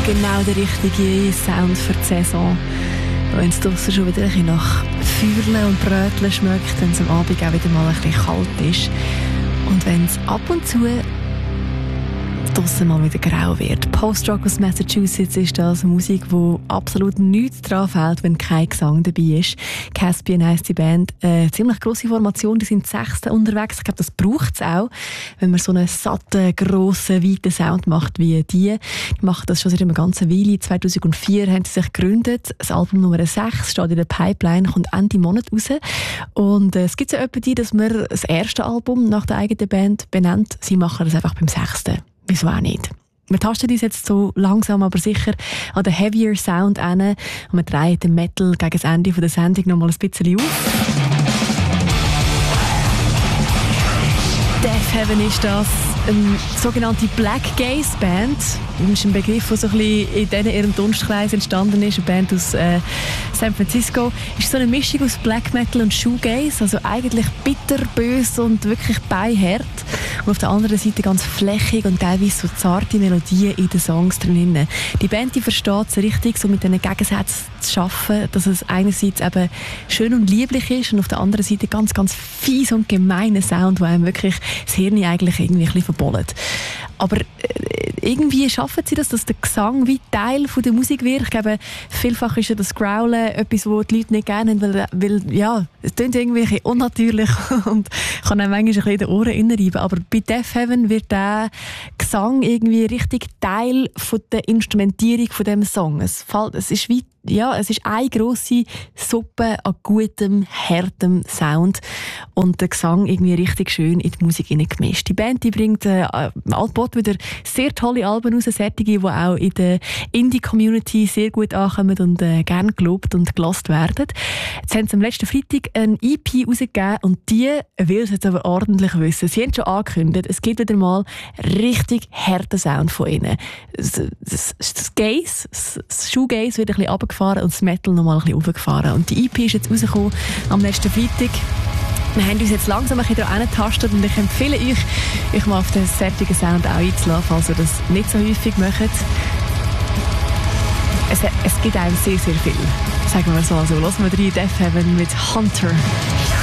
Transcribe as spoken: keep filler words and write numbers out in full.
genau der richtige Sound für die Saison. Wenn es draussen schon wieder ein bisschen nach Feuerle und Brötchen schmeckt, wenn es am Abend auch wieder mal ein bisschen kalt ist. Und wenn es ab und zu draussen mal wieder grau wird. Post-Rock aus Massachusetts ist das Musik, wo absolut nichts dran fällt, wenn kein Gesang dabei ist. Caspian heisst die Band. Eine ziemlich grosse Formation, die sind sechste unterwegs. Ich glaube, das braucht es auch, wenn man so einen satten, grossen, weiten Sound macht wie die. Die machen das schon seit einer ganzen Weile. zweitausendvier haben sie sich gegründet. Das Album Nummer sechs steht in der Pipeline, kommt Ende Monat raus. Und äh, es gibt so etwa die, dass man das erste Album nach der eigenen Band benennt. Sie machen das einfach beim sechsten. Wieso auch nicht? Wir tasten uns jetzt so langsam, aber sicher an den heavier Sound hin und wir drehen den Metal gegen das Ende der Sendung noch mal ein bisschen auf. Death Heaven ist das, eine sogenannte Black Gaze Band. Das ist ein Begriff, der so ein bisschen in diesen ihrem Dunstkreis entstanden ist. Eine Band aus äh, San Francisco. Ist so eine Mischung aus Black Metal und Shoegaze. Also eigentlich bitter, böse und wirklich beihart. Und auf der anderen Seite ganz flächig und teilweise so zarte Melodien in den Songs drin. Die Band die versteht es richtig, so mit diesen Gegensätzen zu arbeiten, dass es einerseits eben schön und lieblich ist und auf der anderen Seite ganz, ganz fies und gemeiner Sound, der einem wirklich das Hirn eigentlich irgendwie ein bisschen verbollet. Aber äh, irgendwie schaffen sie das, dass der Gesang wie Teil von der Musik wird. Ich glaube, vielfach ist ja das Growlen etwas, das die Leute nicht gerne haben, weil, weil ja, es klingt irgendwie ein bisschen unnatürlich und kann einem manchmal ein bisschen in den Ohren reinreiben. Aber bei Death Heaven wird der Gesang irgendwie richtig Teil von der Instrumentierung von dem Song. Es, fällt, es ist wie Ja, es ist eine grosse Suppe an gutem, hartem Sound und der Gesang irgendwie richtig schön in die Musik hineingemischt. Die Band die bringt äh, altbot wieder sehr tolle Alben raus, solche, die auch in der Indie-Community sehr gut ankommen und äh, gerne gelobt und gelost werden. Jetzt haben sie am letzten Freitag ein E P rausgegeben und die will es jetzt aber ordentlich wissen. Sie haben schon angekündigt, es gibt wieder mal richtig harten Sound von ihnen. Das, das, das Gaze, das Shoegaze wird ein bisschen runtergefahren und das Metal noch mal ein bisschen hochgefahren. Und die E P ist jetzt rausgekommen am letzten Freitag. Wir haben uns jetzt langsam ein bisschen daran angetastet und ich empfehle euch, euch mal auf den fertigen Sound auch einzulassen, falls ihr das nicht so häufig macht. Es, es gibt einem sehr, sehr viel. Sagen wir mal so. Also, hören wir rein, Death Heaven mit Hunter.